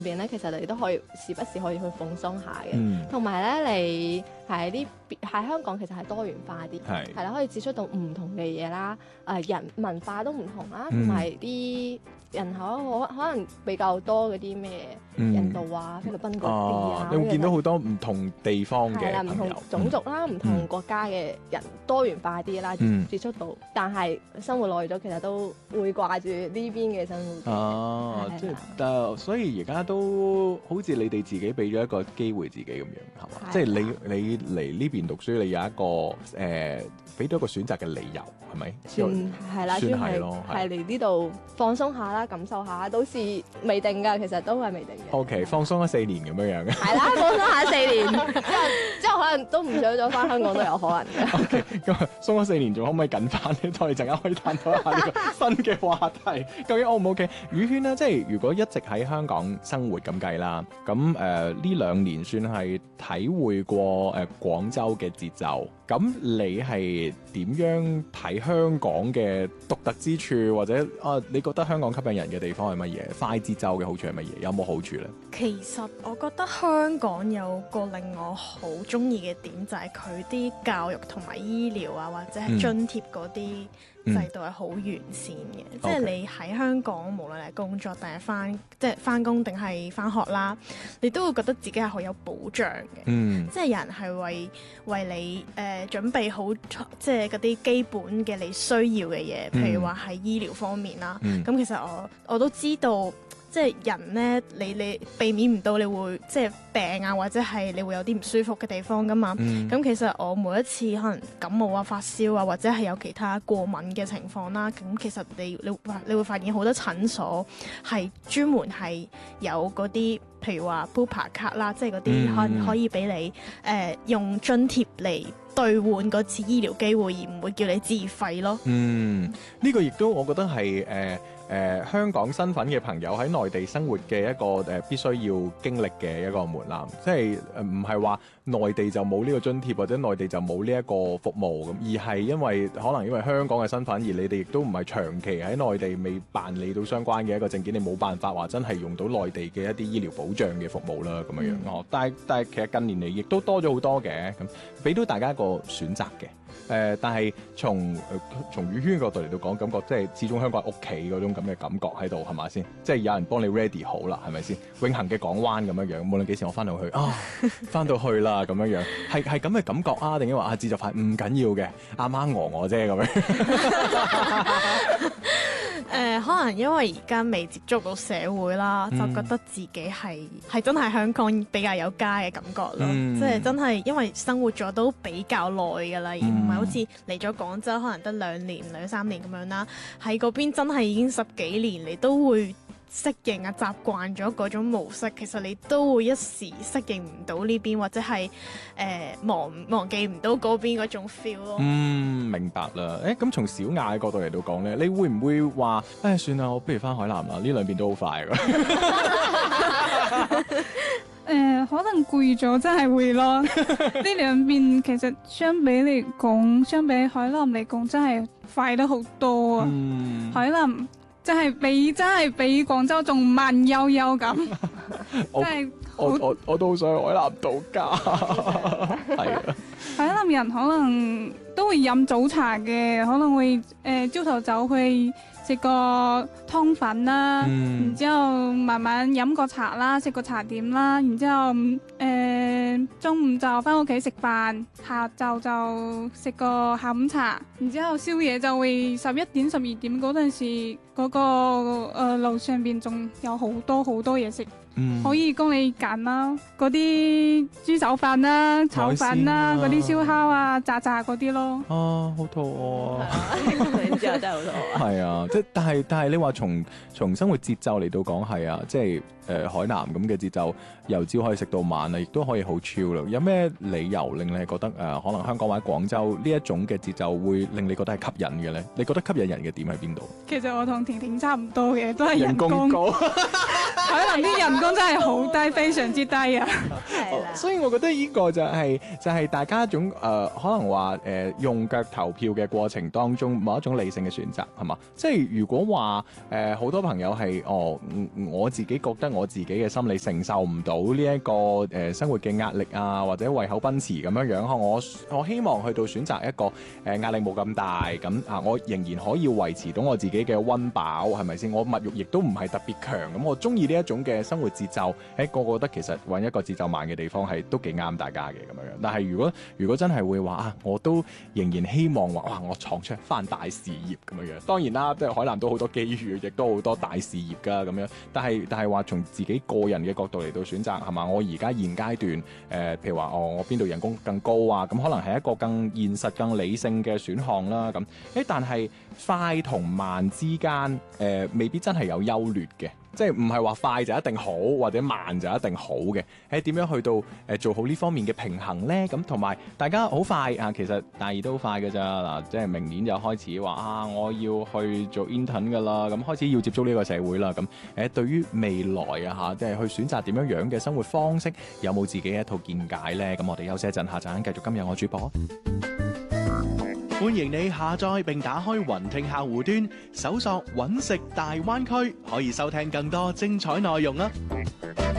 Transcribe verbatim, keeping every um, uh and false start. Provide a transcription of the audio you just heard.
邊咧，其實你都可以時不時可以去放鬆下嘅，同埋咧你喺啲喺香港其實係多元化啲，係係啦，可以接觸到唔同嘅嘢啦，誒、呃、人文化都唔同啦，同埋啲人口可可能比較多嗰啲咩印度啊、菲律賓嗰啲啊， 你會見到好多唔同地方嘅朋友， 唔同種族啦、唔、嗯、同國家嘅人多元化啲啦，嗯、接觸到，但係生活耐咗，其實都會掛住呢邊嘅生活。 哦、啊，即係誒，所以而家都好似你哋自己俾咗一個機會自己咁樣，係嘛？即係你你嚟呢邊讀書，你有一個誒俾到一個選擇嘅理由，係咪？ 嗯，係啦， 算係咯， 係嚟呢度放鬆下啦，感受下，到時未定㗎，其實都係未定嘅。 O、okay, K， 放鬆咗四年咁樣樣嘅。 係啦，放鬆下四年之後，之後可能都唔想咗翻香港都有可能嘅。 O K， 咁鬆咗四年，仲可唔可以緊翻咧？我哋陣間可以探討一下呢個新嘅話題，究竟 O 唔 O K？宇軒咧，即係如果一直喺香港生活咁計啦，咁誒呢兩年算係體會過誒、呃、廣州嘅節奏。咁你係點樣睇香港嘅獨特之處，或者啊，你覺得香港吸引人嘅地方係乜嘢？快節奏嘅好處係乜嘢？有冇好處呢？ 其實我覺得香港有個令我好中意嘅點，就係佢啲教育同埋醫療啊，或者係津貼嗰啲制度係好完善嘅。嗯、即係你喺香港，無論係工作定係翻，即係翻工定係翻學啦，你都會覺得自己係好有保障嘅。嗯，即係有人係為為你誒、呃、準備好，即係嗰啲基本嘅你需要嘅嘢，譬如話喺醫療方面啦。咁、嗯、其實我我都知道。即係人咧，你你避免唔到你會即係病啊，或者係你會有啲唔舒服嘅地方噶嘛。咁、嗯、其實我每一次可能感冒啊、發燒啊，或者係有其他過敏嘅情況啦，咁其實你你你會發現好多診所係專門係有嗰啲，譬如話 Bupa 卡啦，即係嗰啲可能可以俾你誒、呃、用津貼嚟兌換嗰次醫療機會，而唔會叫你自費咯。嗯， 呢、呢個亦都我覺得係誒。呃誒、呃、香港身份嘅朋友喺內地生活嘅一個誒、呃、必須要經歷嘅一個門檻，即係誒唔係話內地就冇呢個津貼或者內地就冇呢一個服務咁，而係因為可能因為香港嘅身份，而你哋亦都唔係長期喺內地未辦理到相關嘅一個證件，你冇辦法話真係用到內地嘅一啲醫療保障嘅服務啦咁樣樣哦。但係但係其實近年嚟亦都多咗好多嘅，咁俾到大家一個選擇嘅。誒、呃，但係從誒從宇軒角度嚟到講，感覺即係始終香港係屋企嗰種咁嘅感覺喺度，係咪先？即係有人幫你 ready 好啦，係咪先？永恆嘅港灣咁樣樣，無論幾時我翻到去啊，翻到去啦咁樣樣，係係咁嘅感覺啊，定係話啊，節奏快唔緊要嘅，阿媽餓我啫咁樣。 誒、呃，可能因為而家未接觸到社會啦，嗯、就覺得自己係係真係香港比較有家嘅感覺咯，嗯、即係真係因為生活咗都比較耐㗎啦，嗯、而唔係好似嚟咗廣州可能得兩年兩三年咁樣啦，喺嗰邊真係已經十幾年，你都會適應啊，習慣咗嗰種模式，其實你都會一時適應唔到呢邊，或者係誒、呃、忘忘記唔到嗰邊嗰種 feel 咯。 嗯，明白啦。誒，咁從小雅嘅角度嚟到講咧，你會唔會話誒算啦，我不如翻海南啦？呢兩邊都好快㗎。 誒、呃，可能攰咗真係會咯。呢兩邊其實相比嚟講，相比海南嚟講，真係快得好多啊！嗯、海南真係比真係比廣州仲慢悠悠咁，真係我我我，我都想去海南度假。係啊， 海南人可能都會飲早茶嘅，可能會誒朝頭早去食個湯粉啦，嗯、然之後慢慢飲個茶啦，食個茶點啦，然之後誒、呃、中午就翻屋企食飯，下晝就食個下午茶，然之後宵夜就會十一點十二點嗰陣時，嗰、嗰個誒、呃、路上邊仲有好多好多嘢食。嗯、可以供你揀啦，嗰啲豬手飯啦、炒飯啦、嗰啲燒烤啊、炸炸嗰啲咯。 啊，好肚餓啊！ 然之後真係好肚餓。 係啊，即係但係但係你話從從生活節奏嚟到講係啊，即係誒、呃、海南咁嘅節奏，由朝可以食到晚啊，亦都可以好 chill 啦。有咩理由令你係覺得誒、呃、可能香港或者廣州呢一種嘅節奏會令你覺得係吸引嘅咧？你覺得吸引人嘅點喺邊度？ 其實我同同婷婷差唔多嘅，都係人工， 人工高可能啲人工真係好低，非常之低啊。 係啦， 所以我覺得呢個就係、是、就係、是、大家一種誒、呃、可能話誒、呃、用腳投票嘅過程當中某一種理性嘅選擇係嘛？即係如果話誒好多朋友係哦，我自己覺得我自己嘅心理承受唔到呢一個誒、呃、生活嘅壓力啊，或者胃口奔馳咁樣樣，我我希望去到選擇一個誒、呃、壓力冇咁大咁啊，我仍然可以維持到我自己嘅溫飽係咪先？我物慾亦都唔係特別強，咁我中意呢一種嘅生活節奏。誒個個覺得其實揾一個節奏慢嘅地方係都幾啱大家嘅咁樣樣。但係如果如果真係會話啊，我都仍然希望話哇，我闖出翻大事業咁樣樣。當然啦，即係海南都好多機遇，亦都好多大事業㗎咁樣。但係但係話從自己個人嘅角度嚟到選擇係嘛？我而家現階段誒、呃，譬如話哦，我邊度人工更高啊？咁可能係一個更現實、更理性嘅選項啦。咁誒，但係快同慢之間誒、呃，未必真係有優劣嘅。即係唔係話快就一定好，或者慢就一定好嘅。喺點樣去到誒、呃、做好呢方面嘅平衡呢？咁同埋大家好快啊，其實大二都好快㗎咋嗱，即係明年就開始話啊，我要去做 intern 㗎啦，咁開始要接觸呢個社會啦。咁誒、呃、對於未來啊嚇，即係去選擇點樣樣嘅生活方式，有冇自己一套見解呢？咁我哋休息一陣，下陣繼續今日我主播。歡迎你下載並打開雲聽客戶端，搜索揾食大灣區，可以收聽更多精彩內容啦。